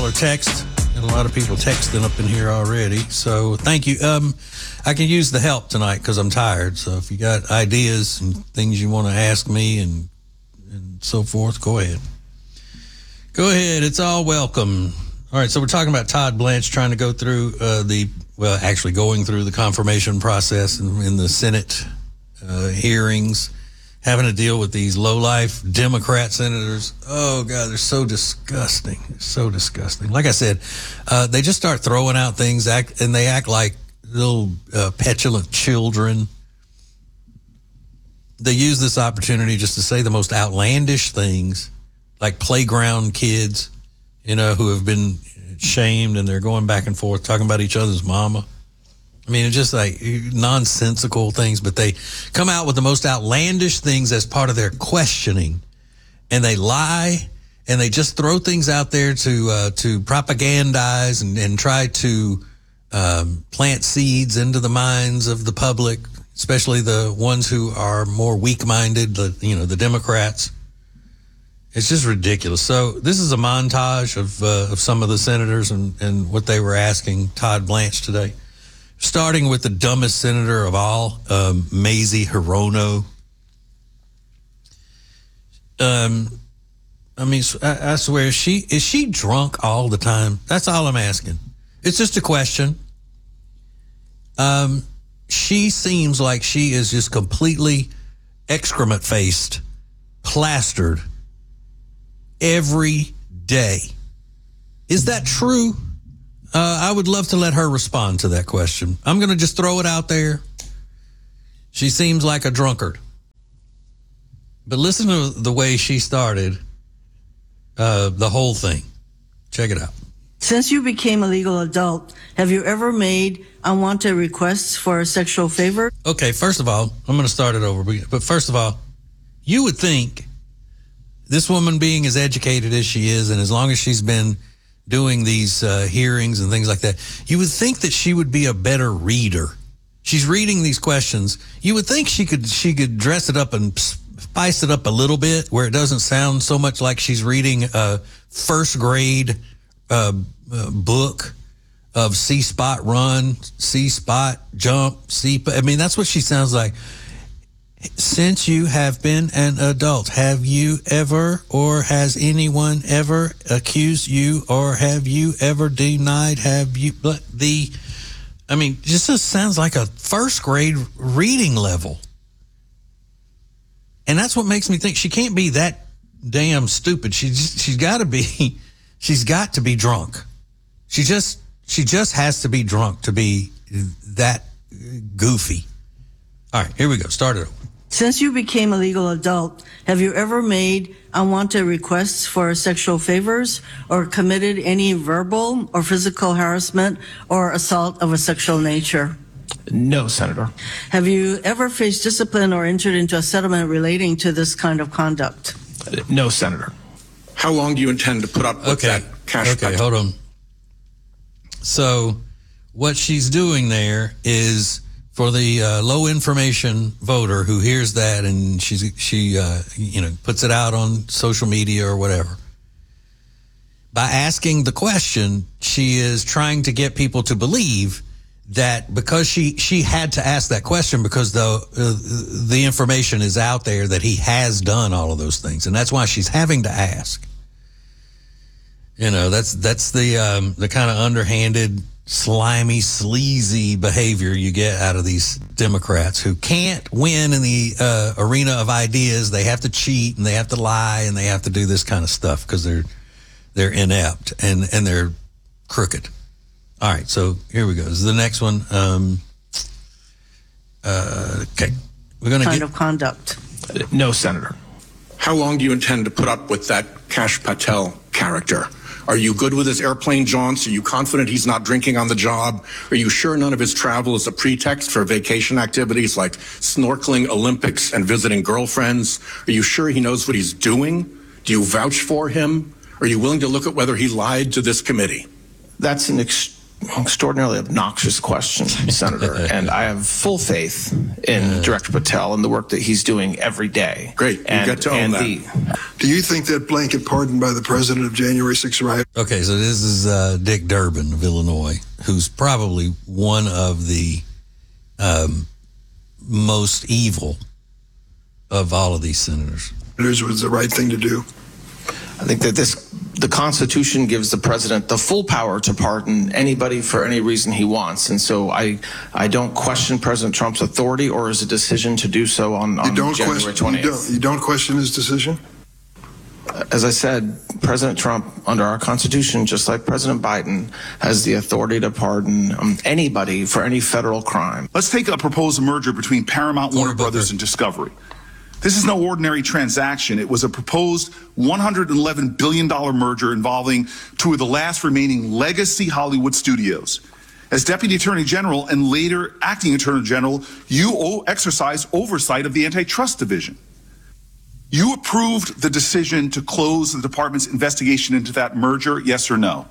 call or text. And a lot of people texting up in here already. So thank you. I can use the help tonight because I'm tired. So if you got ideas and things you want to ask me and so forth, go ahead. Go ahead. It's all welcome. All right. So we're talking about Todd Blanche trying to go through actually going through the confirmation process in the Senate hearings, having to deal with these low-life Democrat senators. Oh, God, they're so disgusting. So disgusting. Like I said, they just start throwing out things, and they act like little petulant children. They use this opportunity just to say the most outlandish things, like playground kids, who have been shamed, and they're going back and forth talking about each other's mama. I mean, it's just like nonsensical things, but they come out with the most outlandish things as part of their questioning, and they lie, and they just throw things out there to propagandize and try to plant seeds into the minds of the public, especially the ones who are more weak-minded, the Democrats. It's just ridiculous. So this is a montage of some of the senators and what they were asking Todd Blanche today. Starting with the dumbest senator of all, Mazie Hirono. I swear, is she drunk all the time? That's all I'm asking. It's just a question. She seems like she is just completely excrement-faced, plastered every day. Is that true? I would love to let her respond to that question. I'm going to just throw it out there. She seems like a drunkard. But listen to the way she started the whole thing. Check it out. Since you became a legal adult, have you ever made unwanted requests for a sexual favor? Okay, first of all, I'm going to start it over. But first of all, you would think this woman, being as educated as she is, and as long as she's been doing these hearings and things like that, you would think that she would be a better reader. She's reading these questions. You would think she could dress it up and spice it up a little bit where it doesn't sound so much like she's reading a first grade book of C-spot run, C-spot jump, I mean, that's what she sounds like. Since you have been an adult, have you ever, or has anyone ever accused you, or have you ever denied, just sounds like a first grade reading level. And that's what makes me think she can't be that damn stupid. She's got to be drunk. She just has to be drunk to be that goofy. All right, here we go. Start it over. Since you became a legal adult, have you ever made unwanted requests for sexual favors or committed any verbal or physical harassment or assault of a sexual nature? No, Senator. Have you ever faced discipline or entered into a settlement relating to this kind of conduct? No, Senator. How long do you intend to put up with that cash? Okay, hold on. So what she's doing there is, for the low information voter who hears that and she puts it out on social media or whatever, by asking the question, she is trying to get people to believe that because she had to ask that question because the information is out there that he has done all of those things, and that's why she's having to ask. That's the kind of underhanded, slimy, sleazy behavior you get out of these Democrats who can't win in the arena of ideas. They have to cheat and they have to lie and they have to do this kind of stuff because they're inept and they're crooked. All right, so here we go. This is the next one. Okay, we're going to kind of conduct. No, Senator. How long do you intend to put up with that Kash Patel character? Are you good with his airplane jaunts? Are you confident he's not drinking on the job? Are you sure none of his travel is a pretext for vacation activities like snorkeling, Olympics, and visiting girlfriends? Are you sure he knows what he's doing? Do you vouch for him? Are you willing to look at whether he lied to this committee? That's an extraordinarily obnoxious question, Senator, and I have full faith in Director Patel and the work that he's doing every day. Great. You get to own that. Do you think that blanket pardon by the president of January 6th riot? Okay, so this is Dick Durbin of Illinois, who's probably one of the most evil of all of these senators. Was the right thing to do? I think that the Constitution gives the president the full power to pardon anybody for any reason he wants. And so I don't question President Trump's authority or his decision to do so on January 28th. You don't question his decision? As I said, President Trump, under our Constitution, just like President Biden, has the authority to pardon anybody for any federal crime. Let's take a proposed merger between Paramount, Warner Brothers, and Discovery. This is no ordinary transaction. It was a proposed $111 billion merger involving two of the last remaining legacy Hollywood studios. As Deputy Attorney General and later Acting Attorney General, you exercised oversight of the Antitrust Division. You approved the decision to close the department's investigation into that merger, yes or no?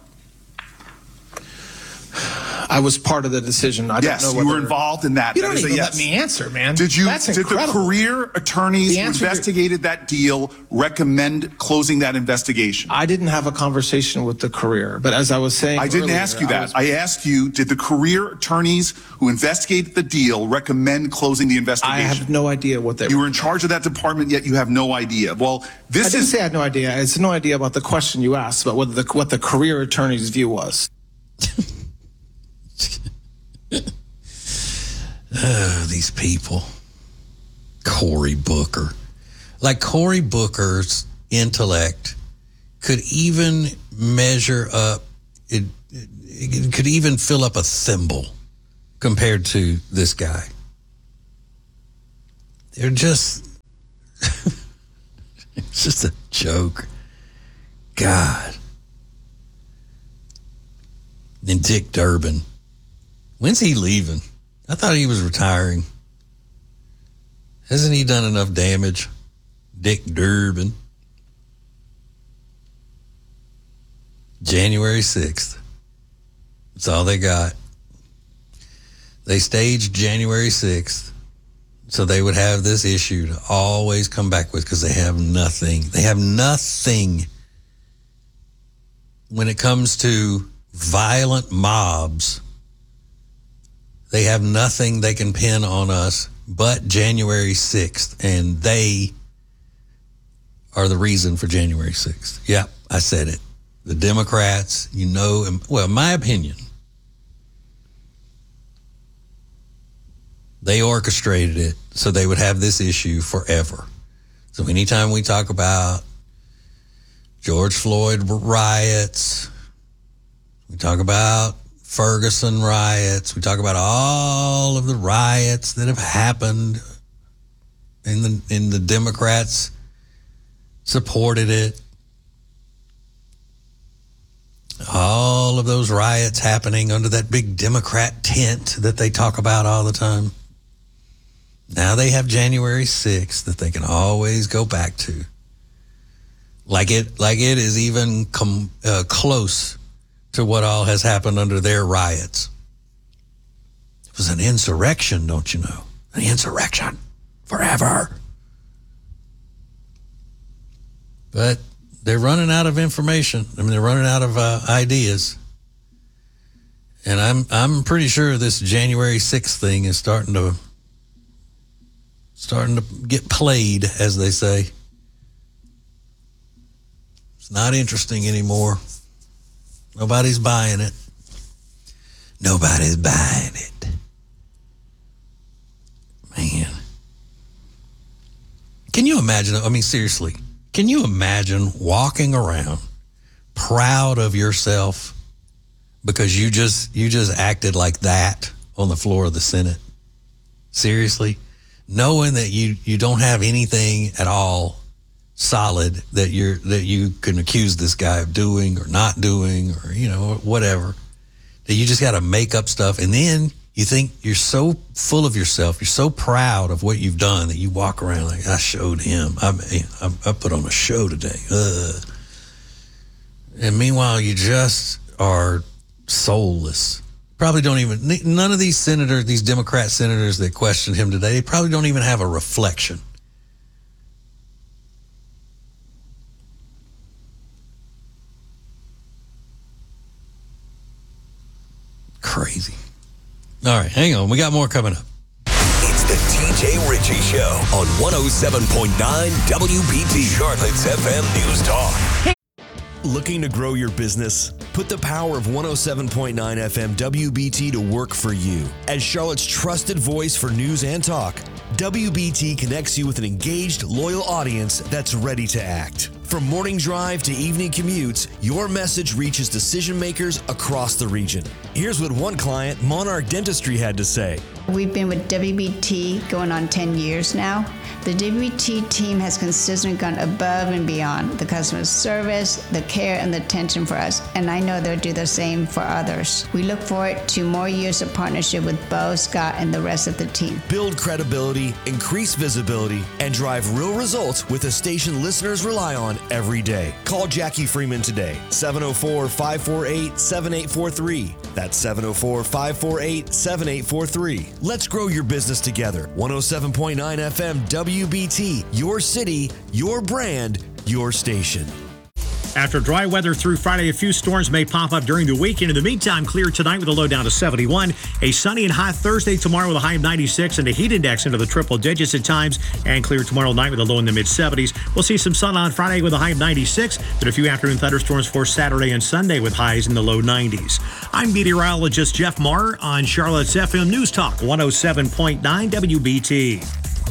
I was part of the decision. I yes, don't know you were involved in that. You that don't is even a yes. let me answer, man. Did you? That's did incredible. the career attorneys who investigated that deal recommend closing that investigation? I didn't have a conversation with the career, but as I was saying, I didn't ask you that. I asked you, did the career attorneys who investigated the deal recommend closing the investigation? I have no idea what they were. You were in charge of that department, yet you have no idea. Well, this I didn't say I had no idea. It's no idea about the question you asked about what the career attorney's view was. These people. Cory Booker. Like Cory Booker's intellect could even measure up, it could even fill up a thimble compared to this guy. They're just, it's just a joke. God. And Dick Durbin. When's he leaving? I thought he was retiring. Hasn't he done enough damage? Dick Durbin. January 6th. That's all they got. They staged January 6th so they would have this issue to always come back with because they have nothing. They have nothing when it comes to violent mobs. They have nothing they can pin on us but January 6th, and they are the reason for January 6th. Yep, I said it. The Democrats, well, my opinion, they orchestrated it so they would have this issue forever. So anytime we talk about George Floyd riots, we talk about Ferguson riots, we talk about all of the riots that have happened, and the Democrats supported it. All of those riots happening under that big Democrat tent that they talk about all the time. Now they have January 6th that they can always go back to. Like it is even close to what all has happened under their riots. It was an insurrection, don't you know? An insurrection. Forever. But they're running out of information. I mean, they're running out of ideas. And I'm pretty sure this January 6th thing is starting to get played, as they say. It's not interesting anymore. Nobody's buying it. Nobody's buying it. Man. Can you imagine? I mean, seriously, can you imagine walking around proud of yourself because you just acted like that on the floor of the Senate? Seriously? Knowing that you don't have anything at all solid that you can accuse this guy of doing or not doing, or whatever, that you just got to make up stuff, and then you think you're so full of yourself, you're so proud of what you've done that you walk around like, I showed him, I put on a show today, and meanwhile you just are soulless. Probably don't even, none of these senators, these Democrat senators that questioned him today, they probably don't even have a reflection. Crazy. All right, hang on. We got more coming up. It's the TJ Ritchie Show on 107.9 WBT, Charlotte's FM News Talk. Looking to grow your business? Put the power of 107.9 FM WBT to work for you. As Charlotte's trusted voice for news and talk, WBT connects you with an engaged, loyal audience that's ready to act. From morning drive to evening commutes, your message reaches decision makers across the region. Here's what one client, Monarch Dentistry, had to say. We've been with WBT going on 10 years now. The WBT team has consistently gone above and beyond the customer service, the care, and the attention for us, and I know they'll do the same for others. We look forward to more years of partnership with Bo, Scott, and the rest of the team. Build credibility, increase visibility, and drive real results with a station listeners rely on every day. Call Jackie Freeman today, 704-548-7843. That's 704-548-7843. Let's grow your business together. 107.9 FM WBT, your city, your brand, your station. After dry weather through Friday, a few storms may pop up during the weekend. In the meantime, clear tonight with a low down to 71. A sunny and hot Thursday tomorrow with a high of 96 and a heat index into the triple digits at times. And clear tomorrow night with a low in the mid-70s. We'll see some sun on Friday with a high of 96. Then a few afternoon thunderstorms for Saturday and Sunday with highs in the low 90s. I'm meteorologist Jeff Marr on Charlotte's FM News Talk 107.9 WBT.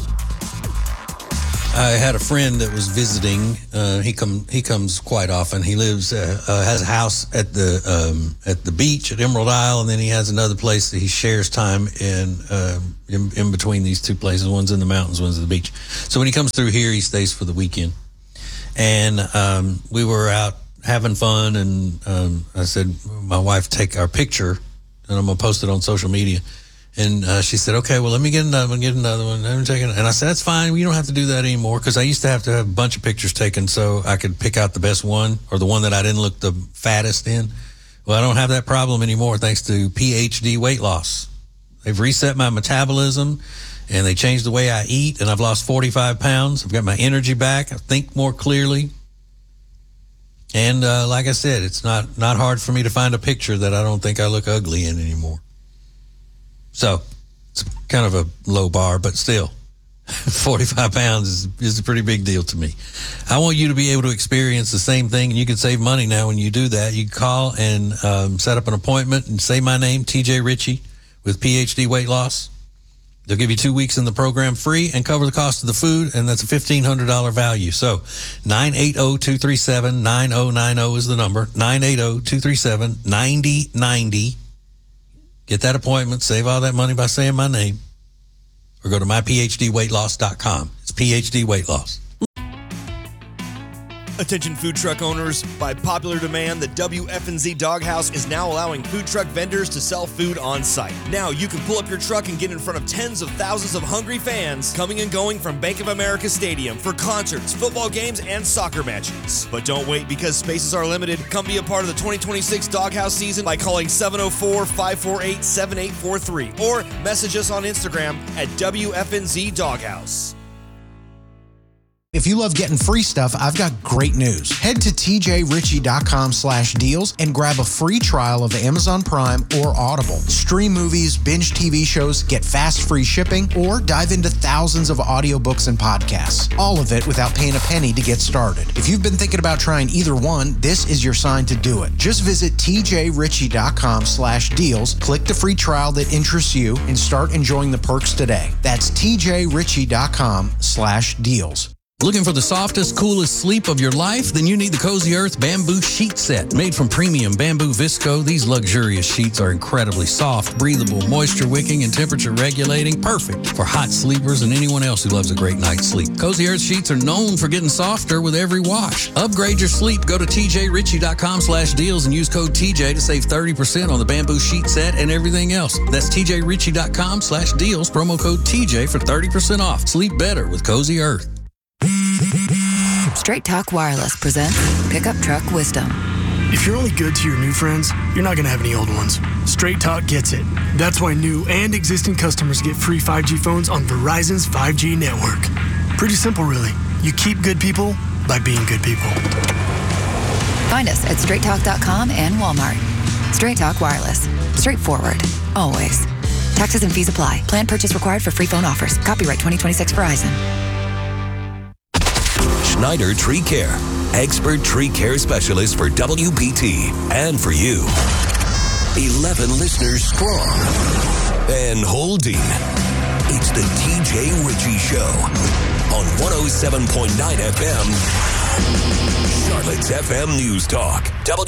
I had a friend that was visiting. He comes quite often. He lives has a house at the beach at Emerald Isle, and then he has another place that he shares time in between these two places. One's in the mountains, one's at the beach. So when he comes through here, he stays for the weekend. And we were out having fun, and I said, my wife, take our picture, and I'm gonna post it on social media. And she said, okay, well, let me get another one. And I said, that's fine. You don't have to do that anymore, because I used to have a bunch of pictures taken so I could pick out the best one or the one that I didn't look the fattest in. Well, I don't have that problem anymore thanks to PhD Weight Loss. They've reset my metabolism, and they changed the way I eat, and I've lost 45 pounds. I've got my energy back. I think more clearly. And like I said, it's not hard for me to find a picture that I don't think I look ugly in anymore. So it's kind of a low bar, but still 45 pounds is a pretty big deal to me. I want you to be able to experience the same thing, and you can save money now when you do that. You call and set up an appointment and say my name, TJ Ritchie with PhD Weight Loss. They'll give you 2 weeks in the program free and cover the cost of the food, and that's a $1,500 value. So 980-237-9090 is the number, 980-237-9090. Get that appointment, save all that money by saying my name, or go to myphdweightloss.com. It's PhD Weight Loss. Attention food truck owners, by popular demand, the WFNZ Doghouse is now allowing food truck vendors to sell food on site. Now you can pull up your truck and get in front of tens of thousands of hungry fans coming and going from Bank of America Stadium for concerts, football games, and soccer matches. But don't wait, because spaces are limited. Come be a part of the 2026 Doghouse season by calling 704-548-7843 or message us on Instagram at WFNZ Doghouse. If you love getting free stuff, I've got great news. Head to tjritchie.com/deals and grab a free trial of Amazon Prime or Audible. Stream movies, binge TV shows, get fast free shipping, or dive into thousands of audiobooks and podcasts. All of it without paying a penny to get started. If you've been thinking about trying either one, this is your sign to do it. Just visit tjritchie.com/deals, click the free trial that interests you, and start enjoying the perks today. That's tjritchie.com/deals. Looking for the softest, coolest sleep of your life? Then you need the Cozy Earth Bamboo Sheet Set. Made from premium bamboo visco, these luxurious sheets are incredibly soft, breathable, moisture wicking, and temperature regulating. Perfect for hot sleepers and anyone else who loves a great night's sleep. Cozy Earth sheets are known for getting softer with every wash. Upgrade your sleep. Go to tjritchie.com/deals and use code TJ to save 30% on the bamboo sheet set and everything else. That's tjritchie.com/deals, promo code TJ for 30% off. Sleep better with Cozy Earth. Straight Talk Wireless presents Pickup Truck Wisdom. If you're only good to your new friends, you're not going to have any old ones. Straight Talk gets it. That's why new and existing customers get free 5G phones on Verizon's 5G network. Pretty simple, really. You keep good people by being good people. Find us at straighttalk.com and Walmart. Straight Talk Wireless. Straightforward. Always. Taxes and fees apply. Plan purchase required for free phone offers. Copyright 2026 Verizon. Schneider Tree Care. Expert tree care specialist for WPT and for you. 11 listeners strong and holding. It's the TJ Ritchie Show on 107.9 FM. Charlotte's FM News Talk.